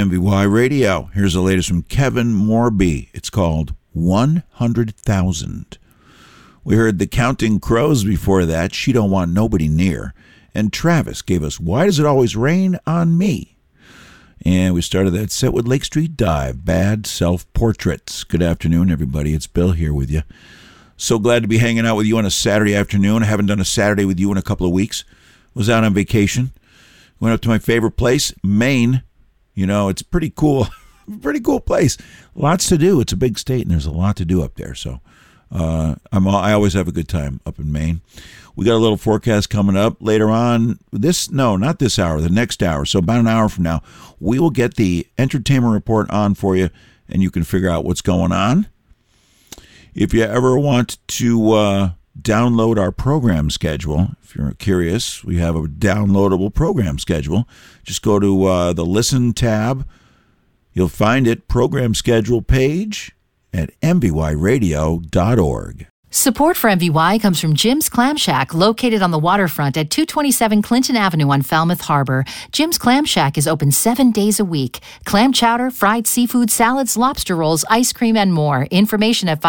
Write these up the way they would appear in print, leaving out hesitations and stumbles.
MVY Radio. Here's the latest from Kevin Morby. It's called 100,000. We heard the Counting Crows before that, She Don't Want Nobody Near. And Travis gave us Why Does It Always Rain on Me? And we started that set with Lake Street Dive, Bad Self-Portraits. Good afternoon, everybody. It's Bill here with you. So glad to be hanging out with you on a Saturday afternoon. I haven't done a Saturday with you in a couple of weeks. Was out on vacation. Went up to my favorite place, Maine. You know, it's pretty cool. Pretty cool place. Lots to do. It's a big state, and there's a lot to do up there. So I always have a good time up in Maine. We got a little forecast coming up later on. Not this hour, the next hour. So about an hour from now, we will get the entertainment report on for you, and you can figure out what's going on. If you ever want to download our program schedule, if you're curious, we have a downloadable program schedule. Just go to the Listen tab. You'll find it, program schedule page at mvyradio.org. Support for MVY comes from Jim's Clam Shack, located on the waterfront at 227 Clinton Avenue on Falmouth Harbor. Jim's Clam Shack is open 7 days a week. Clam chowder, fried seafood, salads, lobster rolls, ice cream, and more. Information at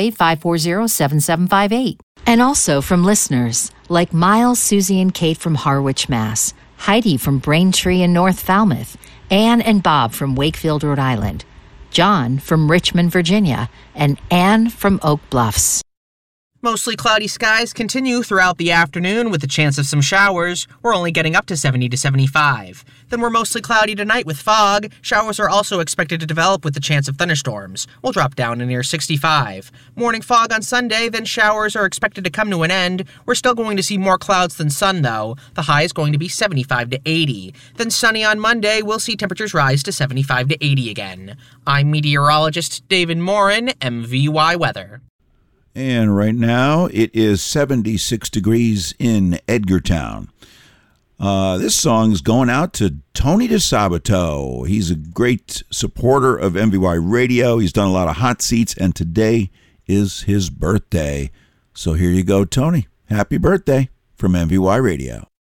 508-540-7758. And also from listeners like Miles, Susie, and Kate from Harwich, Mass., Heidi from Braintree in North Falmouth, Anne and Bob from Wakefield, Rhode Island, John from Richmond, Virginia, and Anne from Oak Bluffs. Mostly cloudy skies continue throughout the afternoon with a chance of some showers. We're only getting up to 70 to 75. Then we're mostly cloudy tonight with fog. Showers are also expected to develop with the chance of thunderstorms. We'll drop down to near 65. Morning fog on Sunday, then showers are expected to come to an end. We're still going to see more clouds than sun, though. The high is going to be 75 to 80. Then sunny on Monday, we'll see temperatures rise to 75 to 80 again. I'm meteorologist David Morin, MVY Weather. And right now, it is 76 degrees in Edgartown. This song is going out to Tony DeSabato. He's a great supporter of MVY Radio. He's done a lot of hot seats, and today is his birthday. So here you go, Tony. Happy birthday from MVY Radio.